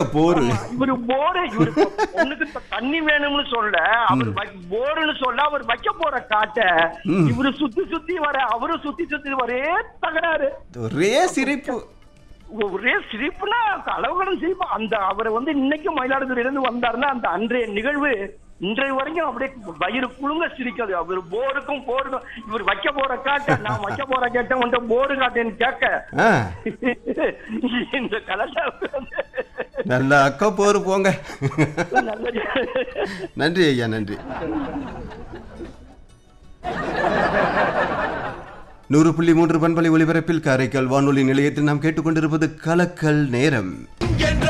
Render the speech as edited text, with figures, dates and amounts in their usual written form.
Bore. இவரு bore, இவரு பொண்ணுக்கு தண்ணி வேணும்னு சொல்ல, அவர் போருன்னு சொல்ல, அவர் வைக்க போற காட்ட இவரு சுத்தி சுத்தி வர, அவரு சுத்தி சுத்தி ஒரே தகராறு, ஒரே சிரிப்பு. ஒரே சிரிப்புனா அளவுகடன் சிரிப்பு. அந்த அவரை இன்னைக்கு மயிலாடுதுறையிலிருந்து வந்தாருன்னா அந்த அன்றைய நிகழ்வு இன்றைய வரைக்கும் அப்படியே வயிறு குழுங்க சிரிக்காது. அவர் போருக்கும் இவர் வைக்க போற காட்ட, நான் வைக்க போற கேட்ட உன்ட்ட போரு காட்டேன்னு கேட்க இந்த கலாச்சாரம் நல்ல அக்கா போரு போங்க. நன்றி ஐயா, நன்றி. 100.3 பண்பலை ஒலிபரப்பில் காரைக்கால் வானொலி நிலையத்தில் நாம் கேட்டுக்கொண்டிருப்பது கலக்கல் நேரம்.